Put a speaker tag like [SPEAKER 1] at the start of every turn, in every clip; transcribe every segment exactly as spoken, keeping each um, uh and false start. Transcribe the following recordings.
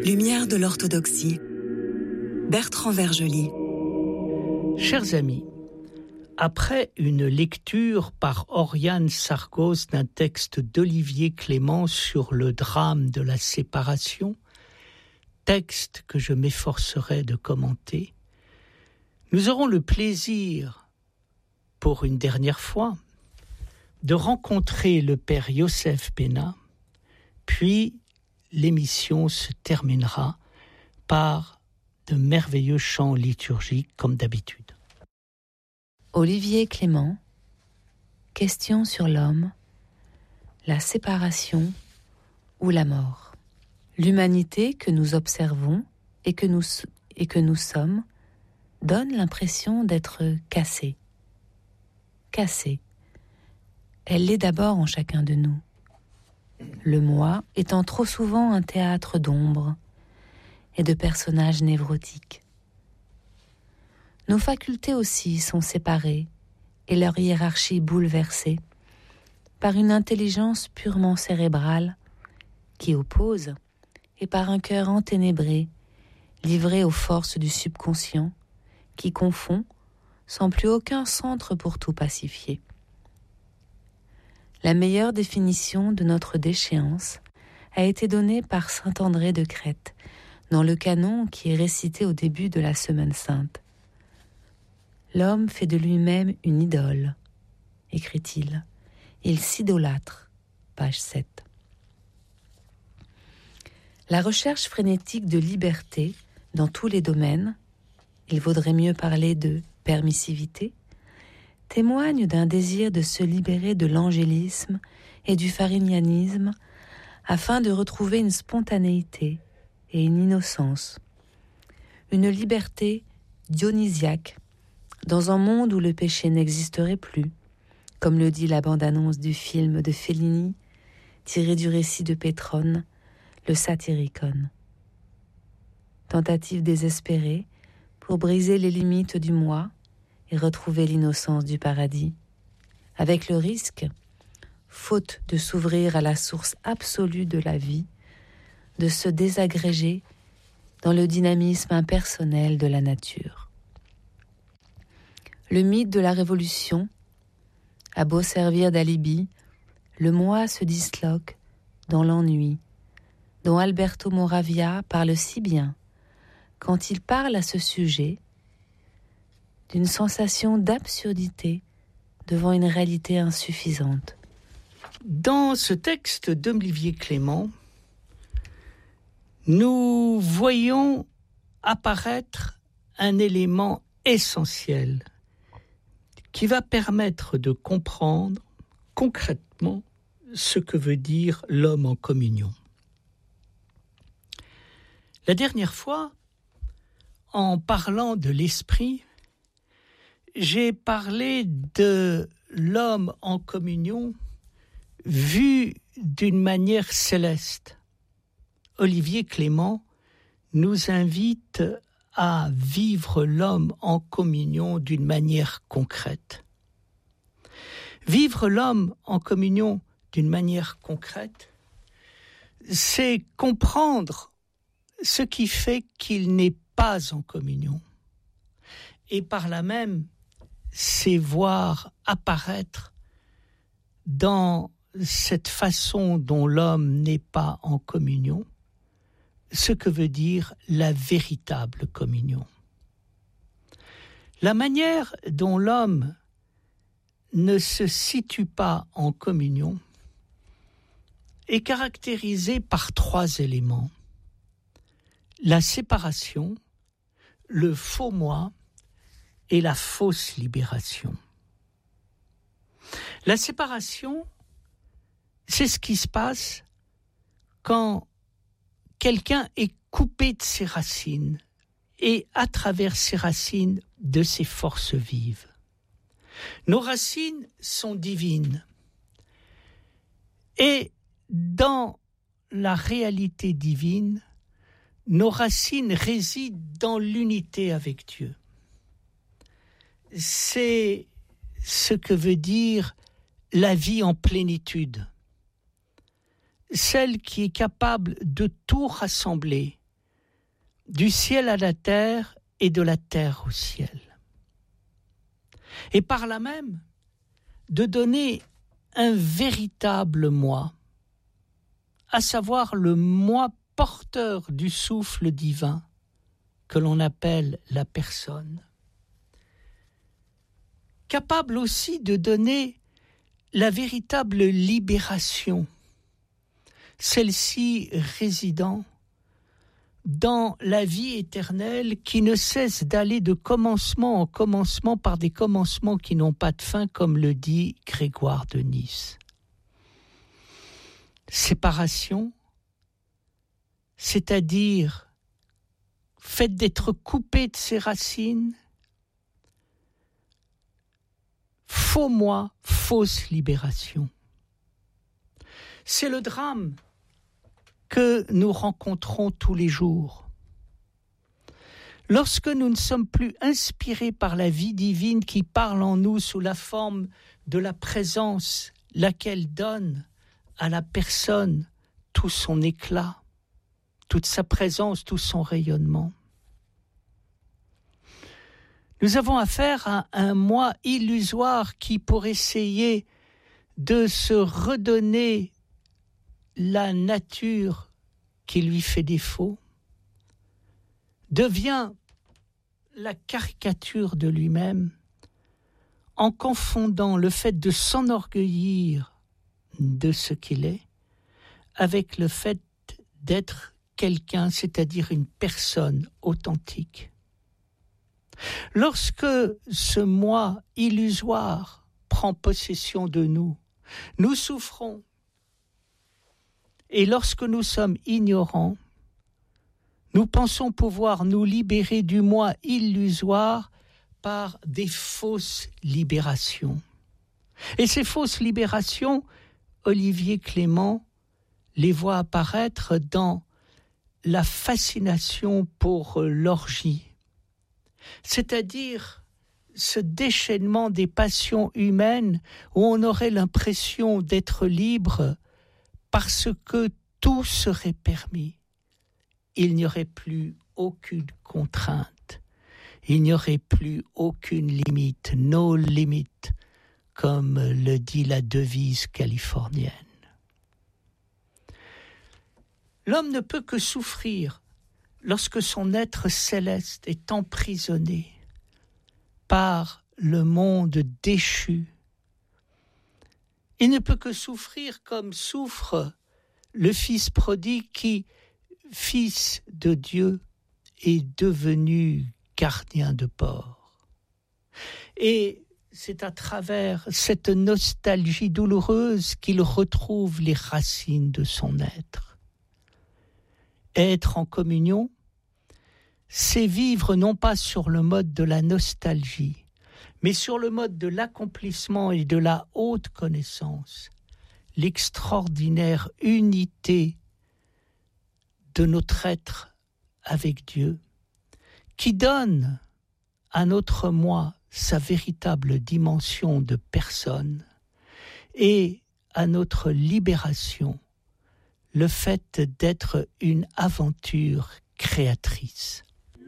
[SPEAKER 1] Lumière de l'orthodoxie. Bertrand Vergely.
[SPEAKER 2] Chers amis, après une lecture par Oriane Sargos d'un texte d'Olivier Clément sur le drame de la séparation, texte que je m'efforcerai de commenter, nous aurons le plaisir, pour une dernière fois, de rencontrer le père Yosef Bena, puis l'émission se terminera par de merveilleux chants liturgiques comme d'habitude.
[SPEAKER 3] Olivier Clément, question sur l'homme, la séparation ou la mort. L'humanité que nous observons et que nous, et que nous sommes donne l'impression d'être cassée. Cassée. Elle l'est d'abord en chacun de nous. Le moi étant trop souvent un théâtre d'ombre et de personnages névrotiques. Nos facultés aussi sont séparées et leur hiérarchie bouleversée par une intelligence purement cérébrale qui oppose et par un cœur enténébré, livré aux forces du subconscient qui confond sans plus aucun centre pour tout pacifier. La meilleure définition de notre déchéance a été donnée par saint André de Crète dans le canon qui est récité au début de la Semaine sainte. L'homme fait de lui-même une idole, écrit-il. Il s'idolâtre, page sept. La recherche frénétique de liberté dans tous les domaines, il vaudrait mieux parler de permissivité, témoigne d'un désir de se libérer de l'angélisme et du farinianisme afin de retrouver une spontanéité et une innocence, une liberté dionysiaque dans un monde où le péché n'existerait plus, comme le dit la bande-annonce du film de Fellini, tiré du récit de Pétrone, le Satyricon. Tentative désespérée pour briser les limites du moi et retrouver l'innocence du paradis, avec le risque, faute de s'ouvrir à la source absolue de la vie, de se désagréger dans le dynamisme impersonnel de la nature. Le mythe de la révolution a beau servir d'alibi, le moi se disloque dans l'ennui, dont Alberto Moravia parle si bien quand il parle à ce sujet d'une sensation d'absurdité devant une réalité insuffisante.
[SPEAKER 2] Dans ce texte d'Olivier Clément, nous voyons apparaître un élément essentiel qui va permettre de comprendre concrètement ce que veut dire l'homme en communion. La dernière fois, en parlant de l'esprit, j'ai parlé de l'homme en communion vu d'une manière céleste. Olivier Clément nous invite à vivre l'homme en communion d'une manière concrète. Vivre l'homme en communion d'une manière concrète, c'est comprendre ce qui fait qu'il n'est pas en communion. Et par là même, c'est voir apparaître dans cette façon dont l'homme n'est pas en communion ce que veut dire la véritable communion. La manière dont l'homme ne se situe pas en communion est caractérisée par trois éléments: la séparation, le faux moi et la fausse libération. La séparation, c'est ce qui se passe quand quelqu'un est coupé de ses racines et à travers ses racines de ses forces vives. Nos racines sont divines et dans la réalité divine, nos racines résident dans l'unité avec Dieu. C'est ce que veut dire la vie en plénitude. Celle qui est capable de tout rassembler du ciel à la terre et de la terre au ciel. Et par là même, de donner un véritable moi, à savoir le moi porteur du souffle divin que l'on appelle la personne, capable aussi de donner la véritable libération, celle-ci résidant dans la vie éternelle qui ne cesse d'aller de commencement en commencement par des commencements qui n'ont pas de fin, comme le dit Grégoire de Nice. Séparation, c'est-à-dire fait d'être coupé de ses racines, faux moi, fausse libération. C'est le drame que nous rencontrons tous les jours. Lorsque nous ne sommes plus inspirés par la vie divine qui parle en nous sous la forme de la présence, laquelle donne à la personne tout son éclat, toute sa présence, tout son rayonnement. Nous avons affaire à un moi illusoire qui, pour essayer de se redonner la nature qui lui fait défaut, devient la caricature de lui-même en confondant le fait de s'enorgueillir de ce qu'il est avec le fait d'être quelqu'un, c'est-à-dire une personne authentique. Lorsque ce moi illusoire prend possession de nous, nous souffrons. Et lorsque nous sommes ignorants, nous pensons pouvoir nous libérer du moi illusoire par des fausses libérations. Et ces fausses libérations, Olivier Clément les voit apparaître dans la fascination pour l'orgie, c'est-à-dire ce déchaînement des passions humaines où on aurait l'impression d'être libre parce que tout serait permis. Il n'y aurait plus aucune contrainte, il n'y aurait plus aucune limite, no limit, comme le dit la devise californienne. L'homme ne peut que souffrir lorsque son être céleste est emprisonné par le monde déchu. Il ne peut que souffrir comme souffre le Fils prodigue qui, Fils de Dieu, est devenu gardien de porc. Et c'est à travers cette nostalgie douloureuse qu'il retrouve les racines de son être. Être en communion, c'est vivre non pas sur le mode de la nostalgie, mais sur le mode de l'accomplissement et de la haute connaissance, l'extraordinaire unité de notre être avec Dieu, qui donne à notre moi sa véritable dimension de personne et à notre libération le fait d'être une aventure créatrice.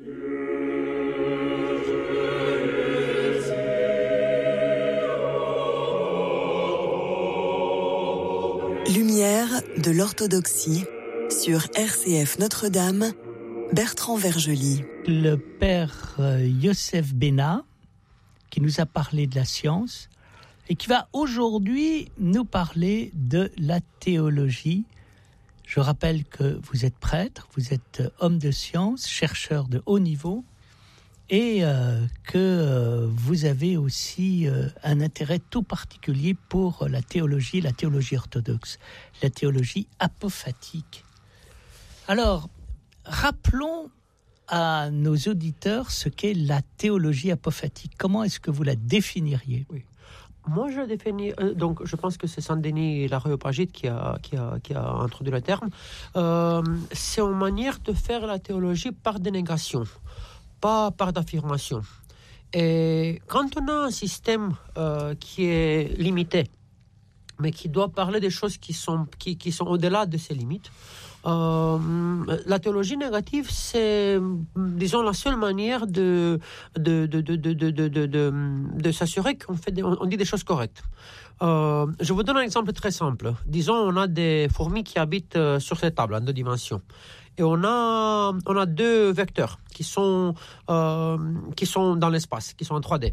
[SPEAKER 1] Lumière de l'orthodoxie sur R C F Notre-Dame, Bertrand Vergely.
[SPEAKER 2] Le père Yosef Béna, qui nous a parlé de la science et qui va aujourd'hui nous parler de la théologie. Je rappelle que vous êtes prêtre, vous êtes homme de science, chercheur de haut niveau, et euh, que euh, vous avez aussi euh, un intérêt tout particulier pour la théologie, la théologie orthodoxe, la théologie apophatique. Alors, rappelons à nos auditeurs ce qu'est la théologie apophatique. Comment est-ce que vous la définiriez ?
[SPEAKER 4] Oui. Moi, je définis, euh, donc je pense que c'est Saint-Denis l'Aréopagite qui a, qui, a, qui a introduit le terme. Euh, c'est une manière de faire la théologie par dénégation, pas par d'affirmation. Et quand on a un système euh, qui est limité, mais qui doit parler des choses qui sont, qui, qui sont au-delà de ses limites, Euh, la théologie négative, c'est, disons, la seule manière de, de, de, de, de, de, de, de, de s'assurer qu'on fait des, on dit des choses correctes. Euh, je vous donne un exemple très simple. Disons, on a des fourmis qui habitent sur cette table en deux dimensions. Et on a, on a deux vecteurs qui sont, euh, qui sont dans l'espace, qui sont en trois D.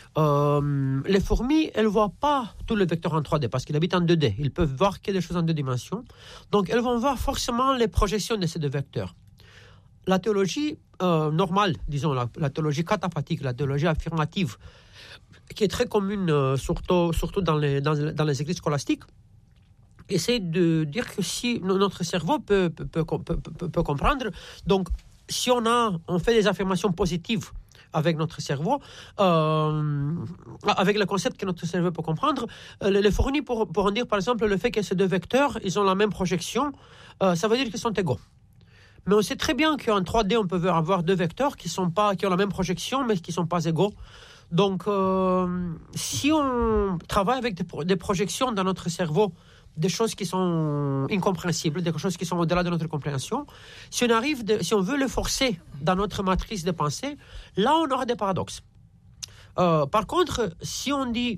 [SPEAKER 4] Euh, les fourmis, elles ne voient pas tous les vecteurs en trois D parce qu'ils habitent en deux D. Ils peuvent voir que des choses en deux dimensions. Donc, elles vont voir forcément les projections de ces deux vecteurs. La théologie euh, normale, disons, la, la théologie cataphatique, la théologie affirmative, qui est très commune, euh, surtout, surtout dans, les, dans, dans les églises scolastiques, essaie de dire que si notre cerveau peut, peut, peut, peut, peut, peut comprendre, donc si on, a, on fait des affirmations positives avec notre cerveau, euh, avec le concept que notre cerveau peut comprendre, euh, les fourmis pour, pour en dire par exemple le fait que ces deux vecteurs, ils ont la même projection, euh, ça veut dire qu'ils sont égaux. Mais on sait très bien qu'en trois D, on peut avoir deux vecteurs qui, sont pas, qui ont la même projection, mais qui ne sont pas égaux. Donc, euh, si on travaille avec des, des projections dans notre cerveau, des choses qui sont incompréhensibles, des choses qui sont au-delà de notre compréhension, si on arrive, de, si on veut le forcer dans notre matrice de pensée, là, on aura des paradoxes. Euh, par contre, si on dit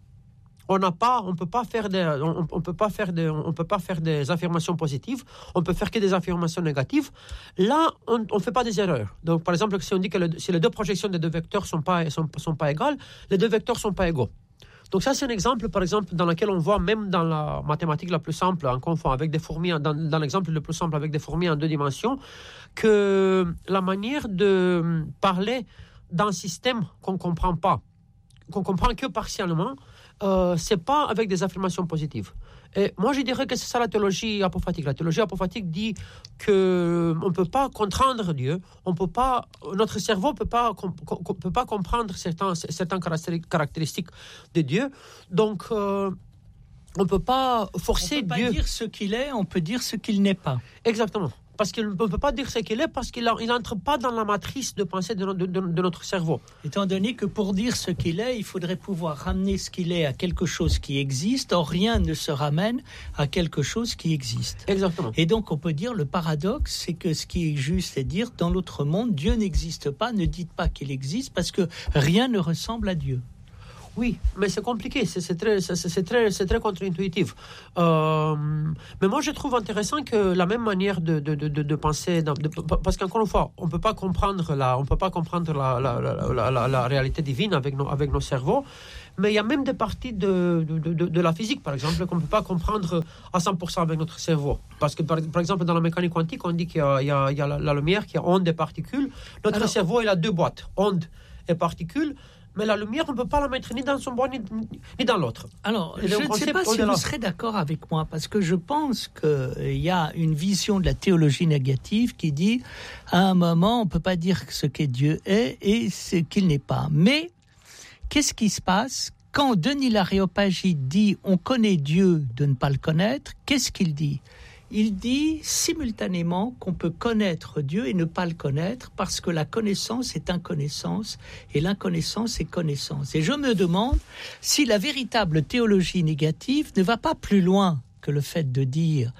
[SPEAKER 4] on n'a pas, on peut pas faire des, on, on peut pas faire des, on peut pas faire des affirmations positives, on peut faire que des affirmations négatives. Là, on, on fait pas des erreurs. Donc, par exemple, si on dit que le, si les deux projections des deux vecteurs sont pas, sont, sont pas égales, les deux vecteurs sont pas égaux. Donc ça, c'est un exemple, par exemple, dans lequel on voit, même dans la mathématique la plus simple, en confond avec des fourmis, dans, dans l'exemple le plus simple avec des fourmis en deux dimensions, que la manière de parler d'un système qu'on ne comprend pas, qu'on comprend que partiellement, euh, c'est pas avec des affirmations positives. Et moi, je dirais que c'est ça la théologie apophatique. La théologie apophatique dit qu'on ne peut pas contraindre Dieu, on peut pas, notre cerveau ne peut pas, com, com, peut pas comprendre certains, certaines caractéristiques de Dieu. Donc, euh, on ne peut pas forcer
[SPEAKER 2] Dieu. On peut
[SPEAKER 4] Dieu.
[SPEAKER 2] pas dire ce qu'il est, on peut dire ce qu'il n'est pas.
[SPEAKER 4] Exactement. Parce qu'il ne peut pas dire ce qu'il est, parce qu'il n'entre pas dans la matrice de pensée de, de, de, de notre cerveau.
[SPEAKER 2] Étant donné que pour dire ce qu'il est, il faudrait pouvoir ramener ce qu'il est à quelque chose qui existe, or rien ne se ramène à quelque chose qui existe.
[SPEAKER 4] Exactement.
[SPEAKER 2] Et donc on peut dire, le paradoxe, c'est que ce qui est juste, c'est dire, dans l'autre monde, Dieu n'existe pas, ne dites pas qu'il existe, parce que rien ne ressemble à Dieu.
[SPEAKER 4] Oui, mais c'est compliqué, c'est, c'est, très, c'est, c'est, très, c'est très contre-intuitif. Euh, mais moi, je trouve intéressant que la même manière de, de, de, de penser, de, parce qu'encore une fois, on ne peut pas comprendre la, on peut pas comprendre la, la, la, la, la réalité divine avec nos, avec nos cerveaux, mais il y a même des parties de, de, de, de la physique, par exemple, qu'on ne peut pas comprendre à cent pour cent avec notre cerveau. Parce que, par, par exemple, dans la mécanique quantique, on dit qu'il y a, il y a, il y a la, la lumière qui a onde et particules. Notre Alors, cerveau, il a deux boîtes, onde et particules. Mais la lumière, on ne peut pas la mettre ni dans son bois, ni, ni dans l'autre.
[SPEAKER 2] Alors, je ne sais pas si vous serez d'accord avec moi, parce que je pense qu'il y a une vision de la théologie négative qui dit, à un moment, on ne peut pas dire ce que Dieu est et ce qu'il n'est pas. Mais, qu'est-ce qui se passe quand Denis l'Aréopagite dit « on connaît Dieu de ne pas le connaître », qu'est-ce qu'il dit ? Il dit simultanément qu'on peut connaître Dieu et ne pas le connaître parce que la connaissance est inconnaissance et l'inconnaissance est connaissance. Et je me demande si la véritable théologie négative ne va pas plus loin que le fait de dire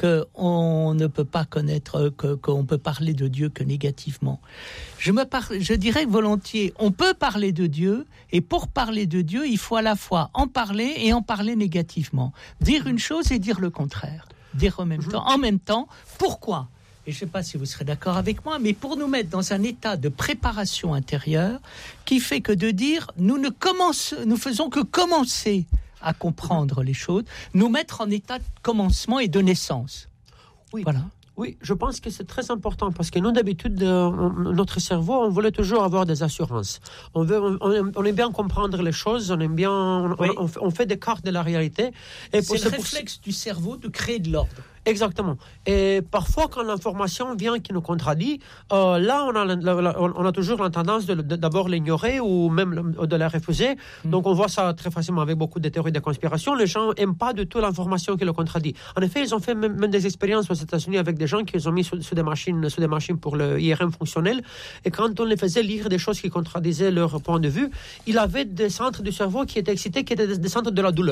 [SPEAKER 2] qu'on ne peut pas connaître, que, qu'on peut parler de Dieu que négativement. Je, me par, je dirais volontiers, on peut parler de Dieu, et pour parler de Dieu, il faut à la fois en parler et en parler négativement. Dire une chose et dire le contraire. Dire en même temps. En même temps, pourquoi ? Et je ne sais pas si vous serez d'accord avec moi, mais pour nous mettre dans un état de préparation intérieure qui fait que de dire, nous ne commence, nous faisons que commencer à comprendre les choses, nous mettre en état de commencement et de naissance.
[SPEAKER 4] Oui.
[SPEAKER 2] Voilà.
[SPEAKER 4] Oui, je pense que c'est très important parce que nous, d'habitude, euh, on, notre cerveau, on voulait toujours avoir des assurances. On, veut, on, on, on aime bien comprendre les choses, on aime bien, on, oui. on, on fait des cartes de la réalité.
[SPEAKER 2] Et c'est pour, le réflexe pour... du cerveau de créer de l'ordre.
[SPEAKER 4] Exactement. Et parfois, quand l'information vient qui nous contredit, euh, là, on a, la, on a toujours la tendance de, de, d'abord l'ignorer ou même de la refuser. Mmh. Donc, on voit ça très facilement avec beaucoup de théories de conspiration. Les gens n'aiment pas du tout l'information qui le contredit. En effet, ils ont fait même, même des expériences aux États-Unis avec des gens qui les ont mis sur, sur, des machines, sur des machines pour le I R M fonctionnel. Et quand on les faisait lire des choses qui contredisaient leur point de vue, il avait des centres du cerveau qui étaient excités, qui étaient des, des centres de la douleur.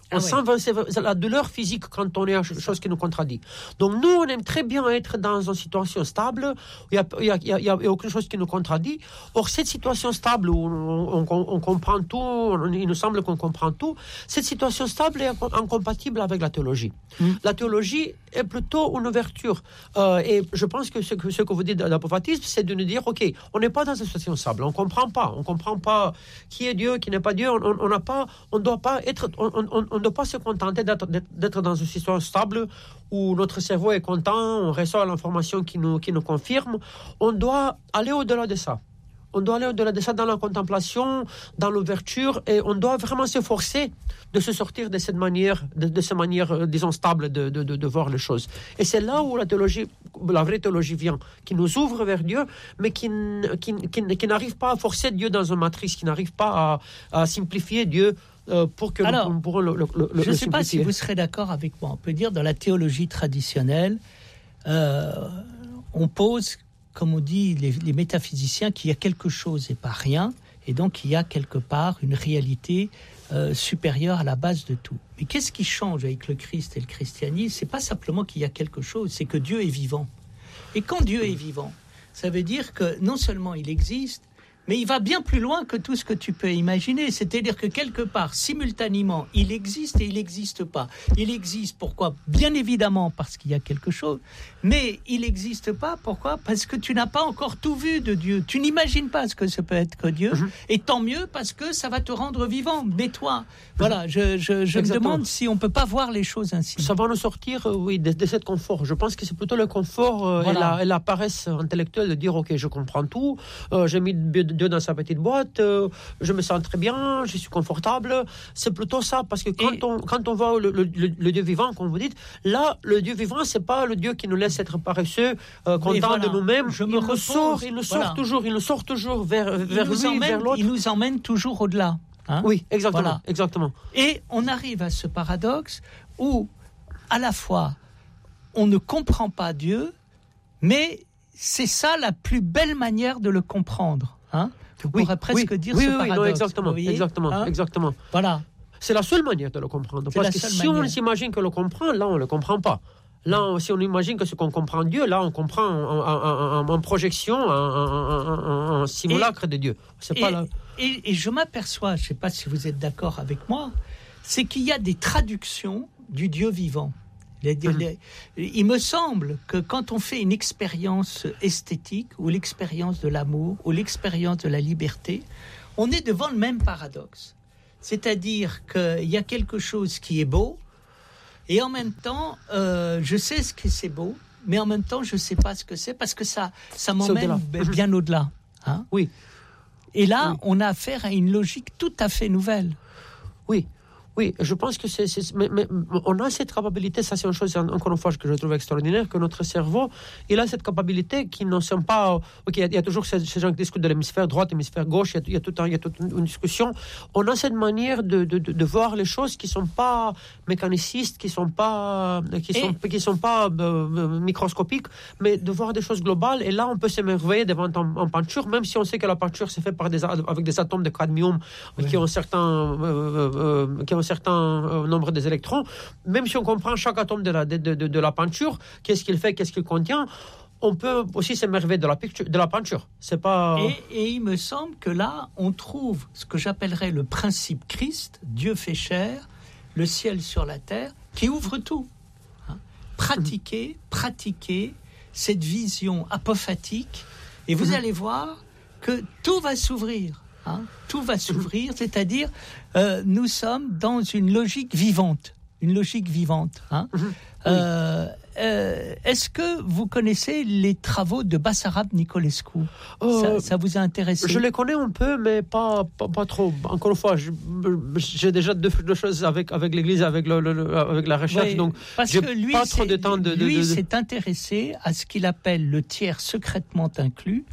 [SPEAKER 4] On
[SPEAKER 2] Ah
[SPEAKER 4] sent ouais. la douleur physique quand on est à quelque chose qui nous contradit. Donc nous, on aime très bien être dans une situation stable, où il n'y a, y a, y a, y a aucune chose qui nous contradit. Or, cette situation stable où on, on, on comprend tout, on, il nous semble qu'on comprend tout, cette situation stable est incompatible avec la théologie. Mm. La théologie est plutôt une ouverture. Euh, et je pense que ce, que ce que vous dites d'apophatisme, c'est de nous dire, OK, on n'est pas dans une situation stable, on ne comprend pas, on ne comprend pas qui est Dieu, qui n'est pas Dieu, on n'a pas, on ne doit pas être... On, on, on ne doit pas se contenter d'être, d'être dans une situation stable où notre cerveau est content, on reçoit l'information qui nous, qui nous confirme. On doit aller au-delà de ça. On doit aller au-delà de ça dans la contemplation, dans l'ouverture, et on doit vraiment s'efforcer de se sortir de cette manière, de, de cette manière, disons, stable de, de, de, de voir les choses. Et c'est là où la théologie, la vraie théologie vient, qui nous ouvre vers Dieu, mais qui, qui, qui, qui n'arrive pas à forcer Dieu dans une matrice, qui n'arrive pas à, à simplifier Dieu. Euh, pour que
[SPEAKER 2] Alors,
[SPEAKER 4] nous pourrons le, le, le,
[SPEAKER 2] je ne
[SPEAKER 4] le
[SPEAKER 2] sais pas si vous serez d'accord avec moi. On peut dire dans la théologie traditionnelle, euh, on pose, comme on dit les, les métaphysiciens, qu'il y a quelque chose et pas rien, et donc il y a quelque part une réalité euh, supérieure à la base de tout. Mais qu'est-ce qui change avec le Christ et le christianisme ? C'est pas simplement qu'il y a quelque chose, c'est que Dieu est vivant. Et quand Dieu est vivant, ça veut dire que non seulement il existe, mais il va bien plus loin que tout ce que tu peux imaginer. C'est-à-dire que quelque part, simultanément, il existe et il n'existe pas. Il existe, pourquoi ? Bien évidemment parce qu'il y a quelque chose. Mais il n'existe pas, pourquoi ? Parce que tu n'as pas encore tout vu de Dieu. Tu n'imagines pas ce que ça peut être que Dieu. Mmh. Et tant mieux parce que ça va te rendre vivant. Mais toi, voilà, je, je, je me demande si on ne peut pas voir les choses ainsi.
[SPEAKER 4] Ça va nous sortir, oui, de, de ce confort. Je pense que c'est plutôt le confort euh, voilà. et, la, et la paresse intellectuelle de dire, OK, je comprends tout, euh, j'ai mis Dieu dans sa petite boîte, euh, je me sens très bien, je suis confortable. C'est plutôt ça, parce que quand, et... on, quand on voit le, le, le, le Dieu vivant, comme vous dites, là, le Dieu vivant, c'est pas le Dieu qui nous laisse être paresseux, euh, content voilà, de nous-mêmes. Je me il, nous sort, il nous sort voilà. toujours, il nous sort toujours vers, vers lui, emmène, vers l'autre.
[SPEAKER 2] Il nous emmène toujours au-delà. Hein?
[SPEAKER 4] Oui, exactement, voilà. exactement.
[SPEAKER 2] Et on arrive à ce paradoxe où, à la fois, on ne comprend pas Dieu, mais c'est ça la plus belle manière de le comprendre. Hein? On
[SPEAKER 4] oui,
[SPEAKER 2] pourrait presque
[SPEAKER 4] oui,
[SPEAKER 2] dire
[SPEAKER 4] oui,
[SPEAKER 2] ce
[SPEAKER 4] oui,
[SPEAKER 2] paradoxe.
[SPEAKER 4] Non, exactement, exactement, hein? exactement.
[SPEAKER 2] Voilà.
[SPEAKER 4] C'est la seule manière de le comprendre.
[SPEAKER 2] C'est
[SPEAKER 4] parce que si
[SPEAKER 2] manière.
[SPEAKER 4] on s'imagine que le comprend, là, on ne le comprend pas. Là, si on imagine que ce qu'on comprend Dieu, là, on comprend en, en, en, en projection, en, en simulacre
[SPEAKER 2] et,
[SPEAKER 4] de Dieu. C'est
[SPEAKER 2] et,
[SPEAKER 4] pas là.
[SPEAKER 2] Et, et je m'aperçois, je ne sais pas si vous êtes d'accord avec moi, c'est qu'il y a des traductions du Dieu vivant. Les, mmh. les, il me semble que quand on fait une expérience esthétique, ou l'expérience de l'amour, ou l'expérience de la liberté, on est devant le même paradoxe. C'est-à-dire qu'il y a quelque chose qui est beau, et en même temps, euh, je sais ce que c'est beau, mais en même temps, je ne sais pas ce que c'est, parce que ça, ça m'emmène au-delà. bien au-delà. Hein?
[SPEAKER 4] Oui.
[SPEAKER 2] Et là,
[SPEAKER 4] oui.
[SPEAKER 2] on a affaire à une logique tout à fait nouvelle.
[SPEAKER 4] Oui. Oui, je pense que c'est... c'est mais, mais on a cette capacité, ça c'est une chose, encore une fois, que je trouve extraordinaire, que notre cerveau, il a cette capacité qui ne sont pas... Ok, il y, y a toujours ces, ces gens qui discutent de l'hémisphère droit, l'hémisphère gauche, il y a, il y a, tout un, il y a toute une discussion. On a cette manière de, de, de, de voir les choses qui ne sont pas mécanicistes, qui ne sont pas, qui sont, qui sont pas euh, microscopiques, mais de voir des choses globales. Et là, on peut s'émerveiller devant en, en peinture, même si on sait que la peinture c'est fait par des, avec des atomes de cadmium oui. qui ont certains... Euh, euh, qui ont certain nombre des électrons, même si on comprend chaque atome de la, de, de, de la peinture, qu'est-ce qu'il fait, qu'est-ce qu'il contient, on peut aussi s'émerveiller de la, picture, de la peinture. C'est pas...
[SPEAKER 2] et, et il me semble que là, on trouve ce que j'appellerais le principe Christ, Dieu fait chair, le ciel sur la terre, qui ouvre tout. Hein? Pratiquer, mmh. pratiquer cette vision apophatique, et vous mmh. allez voir que tout va s'ouvrir. Hein, tout va s'ouvrir, c'est-à-dire euh, nous sommes dans une logique vivante, une logique vivante. Hein. Oui. Euh, euh, est-ce que vous connaissez les travaux de Bassarab Nicolescu ? euh, ça, ça vous a intéressé ?
[SPEAKER 4] Je les connais un peu, mais pas, pas, pas trop. Encore une fois, je, j'ai déjà deux, deux choses avec, avec l'Église, avec, le, le, avec la recherche, oui, donc
[SPEAKER 2] parce
[SPEAKER 4] j'ai
[SPEAKER 2] que lui,
[SPEAKER 4] pas trop de temps de... de
[SPEAKER 2] lui
[SPEAKER 4] de, de...
[SPEAKER 2] s'est intéressé à ce qu'il appelle le tiers secrètement inclus,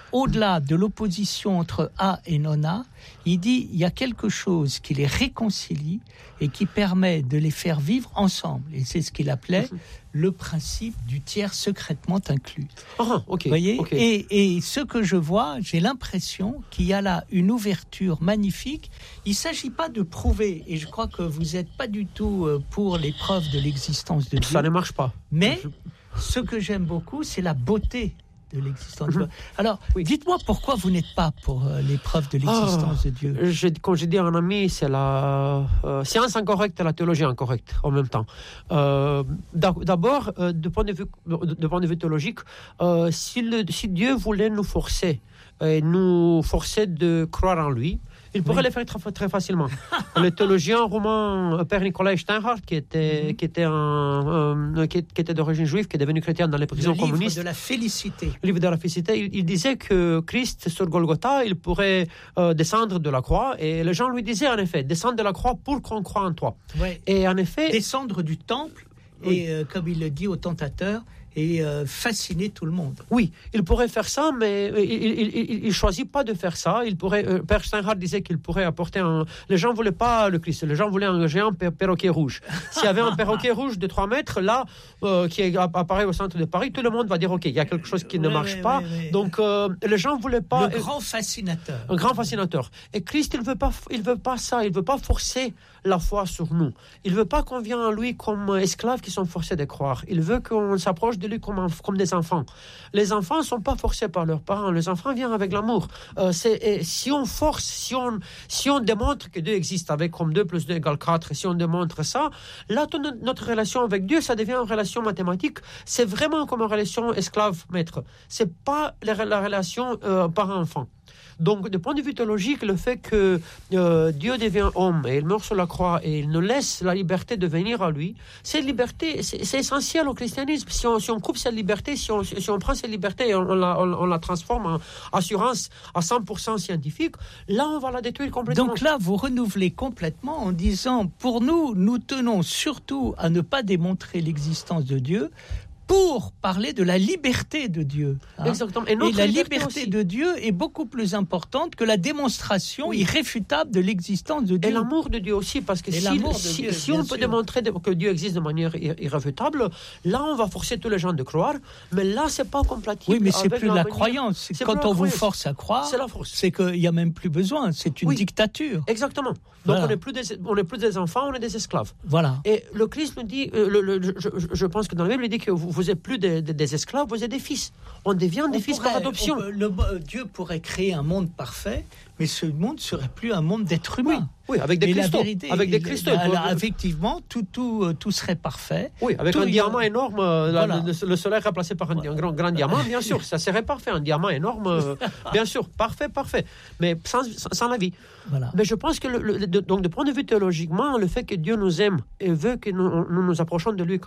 [SPEAKER 2] au-delà de l'opposition entre A et non-A, il dit il y a quelque chose qui les réconcilie et qui permet de les faire vivre ensemble. Et c'est ce qu'il appelait le principe du tiers secrètement inclus.
[SPEAKER 4] Ah, ok.
[SPEAKER 2] Vous voyez,
[SPEAKER 4] okay.
[SPEAKER 2] et, et ce que je vois, j'ai l'impression qu'il y a là une ouverture magnifique. Il ne s'agit pas de prouver, et je crois que vous n'êtes pas du tout pour les preuves de l'existence de Dieu.
[SPEAKER 4] Ça ne marche pas.
[SPEAKER 2] Mais ce que j'aime beaucoup, c'est la beauté de l'existence de Dieu. Alors, oui. dites-moi pourquoi vous n'êtes pas pour euh, les preuves de l'existence
[SPEAKER 4] ah,
[SPEAKER 2] de Dieu.
[SPEAKER 4] Je, comme j'ai dit à un ami, c'est la euh, science incorrecte et la théologie incorrecte en même temps. Euh, d'abord, euh, de, point de, vue, de point de vue théologique, euh, si, le, si Dieu voulait nous forcer, et nous forcer de croire en lui, il pourrait oui. le faire très, très facilement. Le théologien romain Père Nicolas Steinhardt, qui était, mm-hmm. qui, était un, un, qui, qui était d'origine juive, qui est devenu chrétien dans les prisons
[SPEAKER 2] le
[SPEAKER 4] communistes.
[SPEAKER 2] Le livre de la félicité.
[SPEAKER 4] Le livre de la félicité, il, il disait que Christ, sur Golgotha, il pourrait euh, descendre de la croix. Et les gens lui disaient, en effet, descendre de la croix pour qu'on croie en toi.
[SPEAKER 2] Ouais.
[SPEAKER 4] Et en effet...
[SPEAKER 2] Descendre du temple, oui. et euh, comme il le dit au tentateur, et euh, fasciner tout le monde.
[SPEAKER 4] Oui, il pourrait faire ça, mais il ne choisit pas de faire ça. Il pourrait, euh, Père Steinhardt disait qu'il pourrait apporter un... Les gens ne voulaient pas le Christ, les gens voulaient un géant per- perroquet rouge. S'il y avait un perroquet rouge de trois mètres, là, euh, qui apparaît au centre de Paris, tout le monde va dire, OK, il y a quelque chose qui ne
[SPEAKER 2] oui,
[SPEAKER 4] marche
[SPEAKER 2] oui,
[SPEAKER 4] pas.
[SPEAKER 2] Oui, oui.
[SPEAKER 4] Donc, euh, les gens ne voulaient pas...
[SPEAKER 2] Le grand fascinateur.
[SPEAKER 4] Un grand fascinateur. Et Christ, il ne veut pas, il veut pas ça. Il ne veut pas forcer la foi sur nous. Il ne veut pas qu'on vienne à lui comme esclaves qui sont forcés de croire. Il veut qu'on s'approche de lui comme, un, comme des enfants. Les enfants ne sont pas forcés par leurs parents. Les enfants viennent avec l'amour. Euh, c'est, et si on force, si on, si on démontre que Dieu existe avec comme deux plus deux égale quatre, si on démontre ça, là, tout notre relation avec Dieu, ça devient une relation mathématique. C'est vraiment comme une relation esclave-maître. C'est pas la, la relation euh, parent-enfant. Donc, du point de vue théologique, le fait que euh, Dieu devient homme et il meurt sur la croix et il nous laisse la liberté de venir à lui, cette liberté, c'est, c'est essentiel au christianisme. Si on, si on coupe cette liberté, si on, si on prend cette liberté et on, on, la, on, on la transforme en assurance à cent pour cent scientifique, là, on va la détruire complètement.
[SPEAKER 2] Donc là, vous renouvelez complètement en disant, pour nous, nous tenons surtout à ne pas démontrer l'existence de Dieu, pour parler de la liberté de Dieu. Hein.
[SPEAKER 4] Exactement. Et,
[SPEAKER 2] et la
[SPEAKER 4] liberté,
[SPEAKER 2] liberté de Dieu est beaucoup plus importante que la démonstration oui. irréfutable de l'existence de Dieu.
[SPEAKER 4] Et l'amour de Dieu aussi, parce que
[SPEAKER 2] et
[SPEAKER 4] si,
[SPEAKER 2] si,
[SPEAKER 4] Dieu, si on peut sûr. démontrer que Dieu existe de manière irréfutable, là, on va forcer tous les gens de croire, mais là, c'est pas compatible.
[SPEAKER 2] Oui, mais c'est
[SPEAKER 4] avec
[SPEAKER 2] plus
[SPEAKER 4] la,
[SPEAKER 2] la
[SPEAKER 4] manière...
[SPEAKER 2] croyance. C'est quand on vous force à croire,
[SPEAKER 4] c'est la force.
[SPEAKER 2] C'est qu'il n'y a même plus besoin. C'est une
[SPEAKER 4] oui.
[SPEAKER 2] dictature.
[SPEAKER 4] Exactement. Donc, voilà. on n'est plus, plus des enfants, on est des esclaves.
[SPEAKER 2] Voilà.
[SPEAKER 4] Et le Christ nous dit, euh, le, le, je, je pense que dans la Bible, il dit que vous, vous êtes plus des, des, des esclaves, vous êtes des fils. On devient
[SPEAKER 2] on
[SPEAKER 4] des fils
[SPEAKER 2] pourrait,
[SPEAKER 4] par adoption.
[SPEAKER 2] On, le, Dieu pourrait créer un monde parfait, mais ce monde serait plus un monde d'êtres humains.
[SPEAKER 4] Oui. Oui, avec des cristaux.
[SPEAKER 2] Vérité,
[SPEAKER 4] avec des cristaux.
[SPEAKER 2] Alors, effectivement, tout, tout, tout serait parfait.
[SPEAKER 4] Oui, avec
[SPEAKER 2] tout
[SPEAKER 4] un diamant a... énorme,
[SPEAKER 2] voilà.
[SPEAKER 4] la, le, le soleil remplacé par un, voilà. un grand, grand diamant, bien sûr, ça serait parfait. Un diamant énorme, bien sûr, parfait, parfait. Mais sans, sans la vie.
[SPEAKER 2] Voilà.
[SPEAKER 4] Mais je pense que, le, le, de, donc, de point de vue théologiquement, le fait que Dieu nous aime et veut que nous nous, nous approchons de lui